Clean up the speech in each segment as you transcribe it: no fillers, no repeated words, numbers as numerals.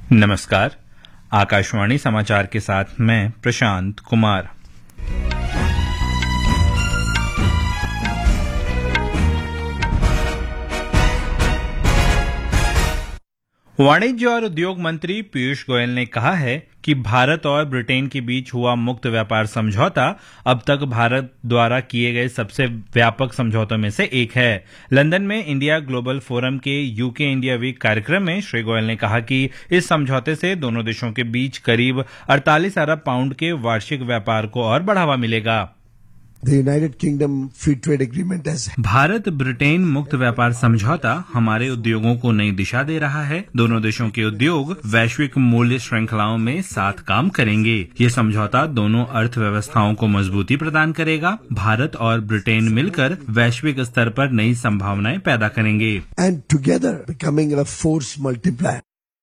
नमस्कार। आकाशवाणी समाचार के साथ मैं प्रशांत कुमार। वाणिज्य और उद्योग मंत्री पीयूष गोयल ने कहा है कि भारत और ब्रिटेन के बीच हुआ मुक्त व्यापार समझौता अब तक भारत द्वारा किए गए सबसे व्यापक समझौतों में से एक है। लंदन में इंडिया ग्लोबल फोरम के यूके इंडिया वीक कार्यक्रम में श्री गोयल ने कहा कि इस समझौते से दोनों देशों के बीच करीब 48 अरब पाउंड के वार्षिक व्यापार को और बढ़ावा मिलेगा। The United Kingdom Free Trade Agreement has Bharat Britain मुक्त व्यापार समझौता हमारे उद्योगों को नई दिशा दे रहा है। दोनों देशों के उद्योग वैश्विक मूल्य श्रृंखलाओं में साथ काम करेंगे। ये समझौता दोनों अर्थव्यवस्थाओं को मजबूती प्रदान करेगा। भारत और ब्रिटेन मिलकर वैश्विक स्तर पर नई संभावनाएं पैदा करेंगे and together becoming a force multiplier.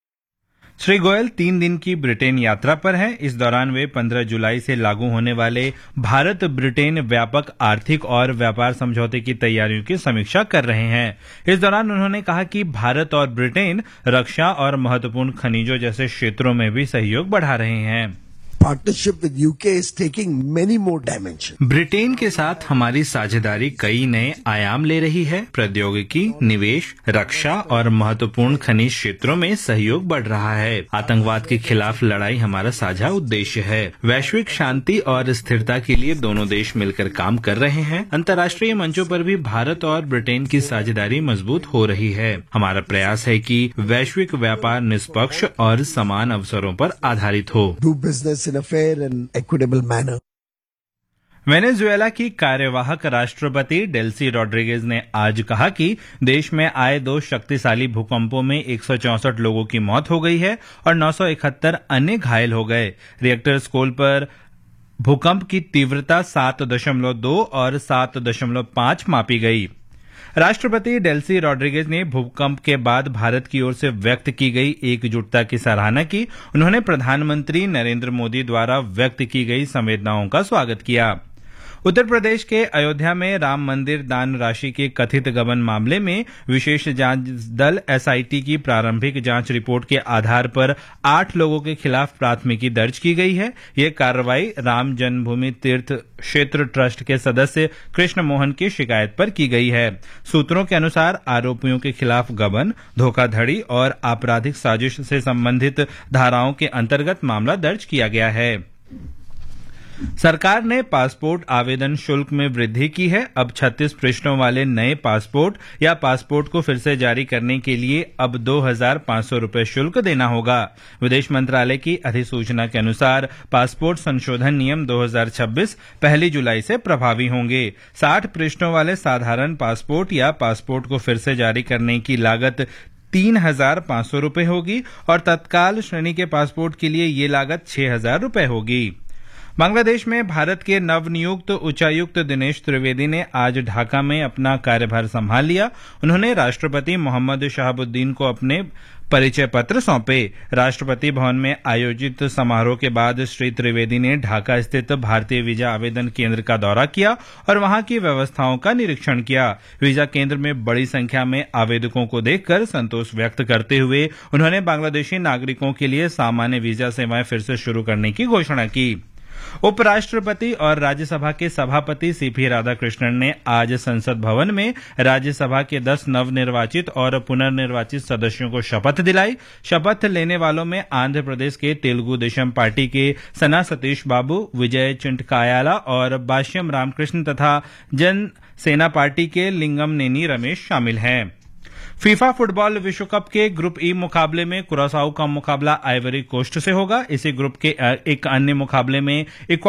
Shri Goyal 3 दिन की ब्रिटेन यात्रा पर हैं। इस दौरान वे 15 जुलाई से लागू होने वाले भारत ब्रिटेन व्यापक आर्थिक और व्यापार समझौते की तैयारियों की समीक्षा कर रहे हैं। इस दौरान उन्होंने कहा कि भारत और ब्रिटेन रक्षा और महत्वपूर्ण खनिजों जैसे क्षेत्रों में भी सहयोग बढ़ा रहे हैं। Partnership with UK is taking many more dimensions. Britain के साथ हमारी साझेदारी कई नए आयाम ले रही है। प्रौद्योगिकी, निवेश, रक्षा और महत्वपूर्ण खनिज क्षेत्रों में सहयोग बढ़ रहा है। आतंकवाद के खिलाफ लड़ाई हमारा साझा उद्देश्य है। वैश्विक शांति और स्थिरता के लिए दोनों देश मिलकर काम कर रहे हैं। अंतर्राष्ट्रीय मंचों पर भी भारत और ब्रिटेन की साझेदारी मजबूत हो रही है। हमारा प्रयास है कि वैश्विक व्यापार निष्पक्ष और समान अवसरों पर आधारित हो। Do business in a fair and equitable manner. Venezuela की कार्यवाहक राष्ट्रपति डेल्सी रॉड्रिगेज ने आज कहा कि देश में आए 2 शक्तिशाली भूकंपों में 164 लोगों की मौत हो गई है और 971 अन्य घायल हो गए। रिएक्टर स्केल पर भूकंप की तीव्रता 7.2 और 7.5 मापी गई। राष्ट्रपति डेल्सी रॉड्रिगेज ने भूकंप के बाद भारत की ओर से व्यक्त की गई एकजुटता की सराहना की। उन्होंने प्रधानमंत्री नरेंद्र मोदी द्वारा व्यक्त की गई संवेदनाओं का स्वागत किया। उत्तर प्रदेश के अयोध्या में राम मंदिर दान राशि के कथित गबन मामले में विशेष जांच दल एसआईटी की प्रारंभिक जांच रिपोर्ट के आधार पर 8 लोगों के खिलाफ प्राथमिकी दर्ज की गई है। यह कार्रवाई राम जन्मभूमि तीर्थ क्षेत्र ट्रस्ट के सदस्य कृष्ण मोहन की शिकायत पर की गई है। सूत्रों के अनुसार आरोपियों के खिलाफ गबन, धोखाधड़ी और आपराधिक साजिश से संबंधित धाराओं के अंतर्गत मामला दर्ज किया गया है। सरकार ने पासपोर्ट आवेदन शुल्क में वृद्धि की है। अब 36 पृष्ठों वाले नए पासपोर्ट या पासपोर्ट को फिर से जारी करने के लिए अब 2,500 रुपये शुल्क देना होगा। विदेश मंत्रालय की अधिसूचना के अनुसार पासपोर्ट संशोधन नियम 2026 1 जुलाई से प्रभावी होंगे। 60 पृष्ठों वाले साधारण पासपोर्ट या पासपोर्ट को फिर से जारी करने की लागत 3,500 रुपये होगी और तत्काल श्रेणी के पासपोर्ट के लिए ये लागत 6,000 रुपये होगी। बांग्लादेश में भारत के नवनियुक्त उच्चायुक्त दिनेश त्रिवेदी ने आज ढाका में अपना कार्यभार संभाल लिया। उन्होंने राष्ट्रपति मोहम्मद शहाबुद्दीन को अपने परिचय पत्र सौंपे। राष्ट्रपति भवन में आयोजित समारोह के बाद श्री त्रिवेदी ने ढाका स्थित भारतीय वीजा आवेदन केंद्र का दौरा किया और वहां की व्यवस्थाओं का निरीक्षण किया। वीजा केंद्र में बड़ी संख्या में आवेदकों को देखकर संतोष व्यक्त करते हुए उन्होंने बांग्लादेशी नागरिकों के लिए सामान्य वीजा सेवाएं फिर से शुरू करने की घोषणा की। उपराष्ट्रपति और राज्यसभा के सभापति सीपी राधाकृष्णन ने आज संसद भवन में राज्यसभा के 10 नवनिर्वाचित और पुनर्निर्वाचित सदस्यों को शपथ दिलाई। शपथ लेने वालों में आंध्र प्रदेश के तेलुगु देशम पार्टी के सना सतीश बाबू, विजय चिंटकायाला और बाश्यम रामकृष्ण तथा जन सेना पार्टी के लिंगम नेनी रमेश शामिल हैं। फीफा फुटबॉल विश्व कप के ग्रुप ई मुकाबले में कुरासाओ का मुकाबला आइवरी कोस्ट से होगा। इसी ग्रुप के एक अन्य मुकाबले में